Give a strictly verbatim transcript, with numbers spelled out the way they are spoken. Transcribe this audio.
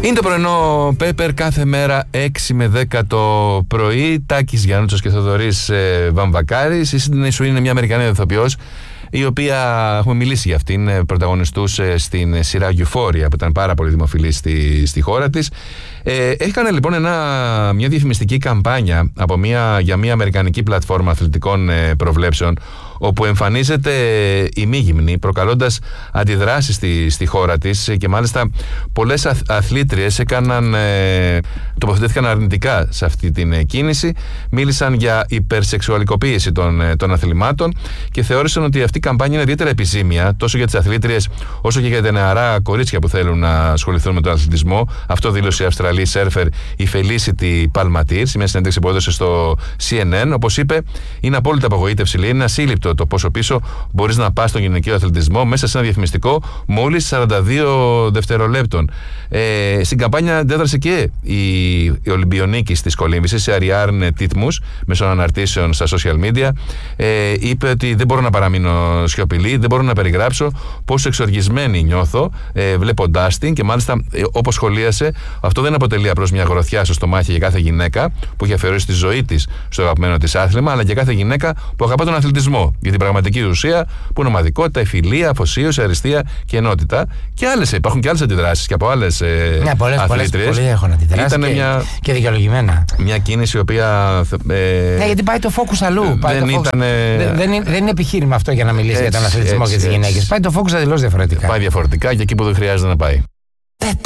Είναι το πρωινό Πέπερ κάθε μέρα έξι με δέκα το πρωί. Τάκης Γιάννουτσος και Θοδωρής ε, Βαμβακάρης. Η Σίντνεϊ Σουίν είναι μια Αμερικανίδα ηθοποιός, η οποία έχουμε μιλήσει για αυτήν, πρωταγωνιστούσε στην σειρά Euphoria που ήταν πάρα πολύ δημοφιλή στη, στη χώρα της. Ε, έκανε λοιπόν ένα, μια διαφημιστική καμπάνια από μια, για μια αμερικανική πλατφόρμα αθλητικών ε, προβλέψεων, όπου εμφανίζεται ημίγυμνη, προκαλώντας αντιδράσεις στη, στη χώρα της, και μάλιστα πολλές αθ, αθλήτριες έκαναν, ε, τοποθετήθηκαν αρνητικά σε αυτή την κίνηση, μίλησαν για υπερσεξουαλικοποίηση των, των αθλημάτων και θεώρησαν ότι αυτή η καμπάνια είναι ιδιαίτερα επιζήμια τόσο για τις αθλήτριες όσο και για τα νεαρά κορίτσια που θέλουν να ασχοληθούν με τον αθλητισμό. Αυτό δήλωσε η Αυστραλή σέρφερ η Felicity Palmateer σε μια συνέντευξη που έδωσε στο σι εν εν. Όπως είπε, είναι απόλυτα απογοήτευση, λέει, είναι ασύλληπτο το πόσο πίσω μπορείς να πας στον γυναικείο αθλητισμό μέσα σε ένα διαφημιστικό μόλις σαράντα δύο δευτερολέπτων. Ε, στην καμπάνια αντέδρασε και η, η Ολυμπιονίκης της κολύμβησης, η Αριάρν Τίτμους, μέσω αναρτήσεων στα social media. Ε, είπε ότι δεν μπορώ να παραμείνω σιωπηλή, δεν μπορώ να περιγράψω πόσο εξοργισμένη νιώθω ε, βλέποντάς την, και μάλιστα ε, όπως σχολίασε, αυτό δεν αποτελεί απλώς μια γροθιά στο στομάχι για κάθε γυναίκα που έχει αφιερώσει τη ζωή της στο αγαπημένο της άθλημα, αλλά για κάθε γυναίκα που αγαπά τον αθλητισμό. Για την πραγματική ουσία που είναι ομαδικότητα, η φιλία, αφοσίωση, αριστεία και ενότητα. Και άλλες, υπάρχουν και άλλες αντιδράσεις και από άλλες ε, ναι, πολλές, αθλήτριες. Πολλές, πολλές έχουν αντιδράσει και, μια, και δικαιολογημένα. Μια κίνηση η οποία. Ε, ναι, γιατί πάει το focus αλλού. Πάει δεν, το focus, ήταν, δεν, δεν, είναι, δεν είναι επιχείρημα αυτό για να μιλήσει έτσι, για τον αθλητισμό έτσι, και τις γυναίκες. Πάει το focus εντελώς διαφορετικά. Πάει διαφορετικά και εκεί που δεν χρειάζεται να πάει.